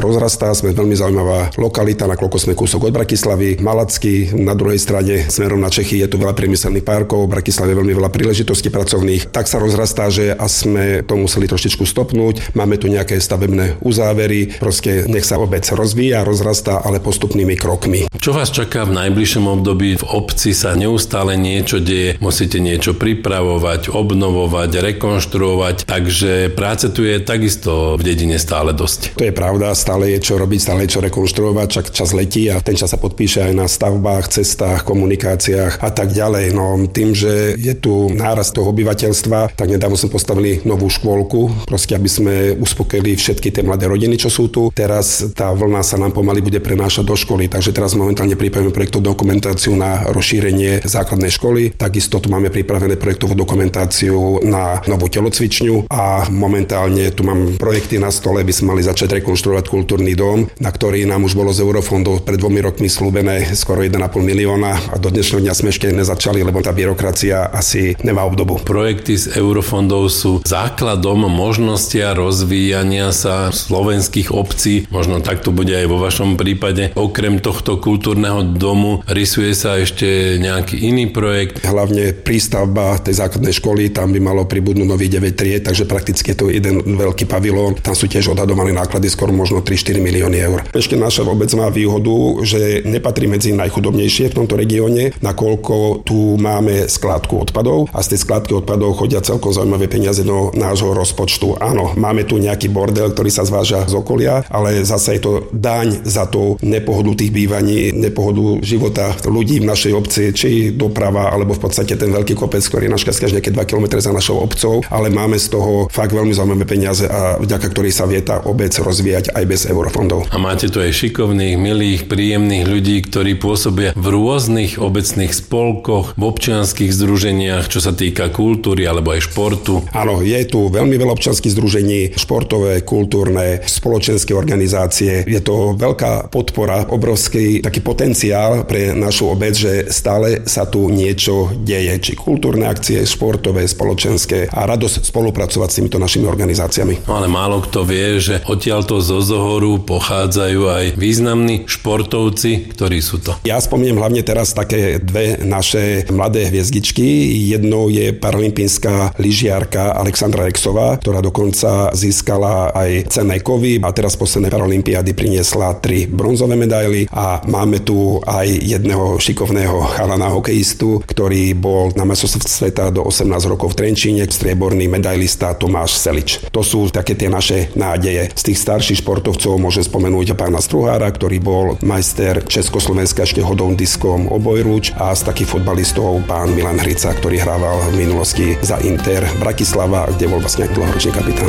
rozrastá, sme veľmi zaujímavá lokalita, nakoľko sme kúsok od Bratislavy, Malacky, na druhej strane smerom na Čechy je tu veľa priemyselných parkov, v Bratislave je veľmi veľa príležitostí pracovných. Tak sa rozrastá, že a sme to museli trošičku stopnúť. Máme tu nejaké stavebné uzávery, proste nech sa obec rozvíja, rozrastá, ale postupnými krokmi. Čo vás čaká v najbližšom období? V obci sa neustále niečo deje, musíte niečo pripravovať, obnovovať, rekonštruovať, takže práce tu je takisto v dedine stále dosť. To je pravda, stále je čo robiť, stále je čo rekonštruovať, čak čas letí a ten čas sa podpíše aj na stavbách, cestách, komunikáciách a tak ďalej. No tým, že je tu nárast toho obyvateľstva, tak nedávno sme postavili novú škôlku, proste aby sme uspokojili všetky tie mladé rodiny, čo sú tu. Teraz tá vlna sa nám pomaly bude prenášať do školy, takže teraz momentálne pripravíme projektovú dokumentáciu na rozšírenie základnej školy. Takisto tu máme pripravené projektovú dokumentáciu na novú telocvičňu a momentálne tu mám projekty na stole, by sme mali začať rekonštruovať kultúrny dom, na ktorý nám už bolo z eurofondov pred 2 rokmi slúbené skoro 1,5 milióna a do dnešného dňa sme ešte nezačali, lebo tá byrokracia asi nemá obdobu. Projekty z eurofondov sú základom možnosti a rozvíjania sa slovenských obcí. Možno tak to bude aj vo vašom prípade. Okrem tohto kultúrneho domu rysuje sa ešte nejaký iný projekt? Hlavne prístavba tej základnej školy, tam by malo pribudnúť nový 9 tried, takže prakticky je to jeden veľký pavilón. Tam sú tiež odhadované náklady skoro možno 3-4 milióny eur. Ešte naša obec má výhodu, že nepatrí medzi najchudobnejšie v tomto regióne, nakoľko tu máme skládku odpadov a z tej skládky odpadov chodia celkom zaujímavé peniaze do nášho rozpočtu. Áno, máme tu nejaký bordel, ktorý sa zváža z okolia, ale zase je to daň za to nepohodu tých bývaní, nepohodu života ľudí v našej obci, či doprava, alebo v podstate ten veľký kopec, ktorý je našťastie až nejaké 2 km za našou obcou, ale máme z toho fakt veľmi zaujímavé peniaze a vďaka ktorých sa vie tá obec rozvíjať aj bez eurofondov. A máte tu aj šikovných, milých, príjemných ľudí, ktorí pôsobia v rôznych obecných spolkoch, v občianskych združeniach, čo sa týka kultúry alebo aj športu. Áno, je tu veľmi veľa občianskych združení, športové, kultúrne, spoločenské organizácie. Je to veľká podpora, obrovský taký potenciál pre našu obec, že stále sa tu niečo deje, či kultúrne akcie, športové, spoločenské a radosť spolupracovať s týmito našimi organizáciami. No ale málo kto vie, že odtiaľto zo Zohoru pochádzajú aj významní športovci, ktorí sú to. Ja spomeniem hlavne teraz také dve naše mladé hviezdičky. Jednou je paralympijská lyžiarka Alexandra Rexová, ktorá dokonca získala aj cenné kovy a teraz posledné paralympiády priniesla 3 bronzové medaily a máme tu aj jedného šikovného chalana hokejistu, ktorý bol na majstrovstvách sveta do 18 rokov v Trenčíne, strieborný medailista Tomáš Selič. To sú také tie naše nádeje. Z tých starších športovcov môžem spomenúť pána Struhára, ktorý bol majster Československa ešte hodou diskom obojruč a z takých futbalistov pán Milan Hrica, ktorý hrával v minulosti za Inter Bratislava, kde bol vlastne dlhoročný kapitán.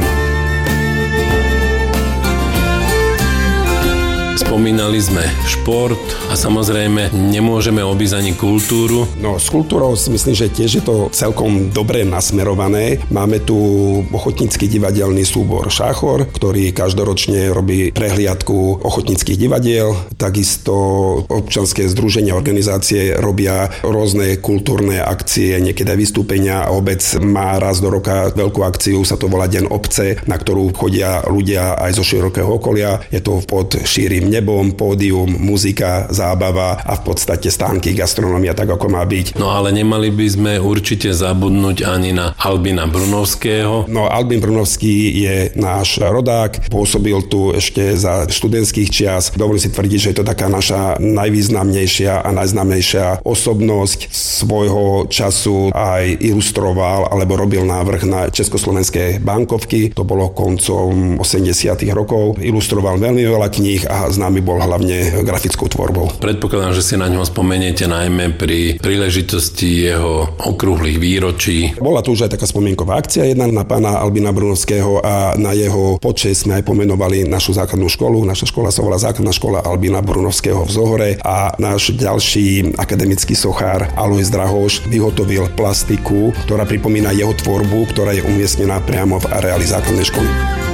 Spomínali sme šport a samozrejme nemôžeme obísť ani kultúru. No s kultúrou si myslím, že tiež je to celkom dobre nasmerované. Máme tu ochotnícky divadelný súbor Šáchor, ktorý každoročne robí prehliadku ochotníckych divadiel. Takisto občianske združenia, organizácie robia rôzne kultúrne akcie, niekedy aj vystúpenia a obec má raz do roka veľkú akciu, sa to volá Deň obce, na ktorú chodia ľudia aj zo širokého okolia. Je to pod šírim nebom, pódium, muzika, zábava a v podstate stánky, gastronomia, tak ako má byť. No ale nemali by sme určite zabudnúť ani na Albina Brunovského. No Albin Brunovský je náš rodák, pôsobil tu ešte za študentských čias. Dovolím si tvrdiť, že je to taká naša najvýznamnejšia a najznámejšia osobnosť. Svojho času aj ilustroval alebo robil návrh na československé bankovky. To bolo koncom 80. rokov. Ilustroval veľmi veľa kníh a známy bol hlavne grafickou tvorbou. Predpokladám, že si na ňo spomeniete najmä pri príležitosti jeho okrúhlych výročí. Bola tu už aj taká spomienková akcia jedna na pána Albina Brunovského a na jeho počesť sme aj pomenovali našu základnú školu. Naša škola sa volá Základná škola Albina Brunovského v Zohore a náš ďalší akademický sochár Alojz Drahoš vyhotovil plastiku, ktorá pripomína jeho tvorbu, ktorá je umiestnená priamo v areáli základnej školy.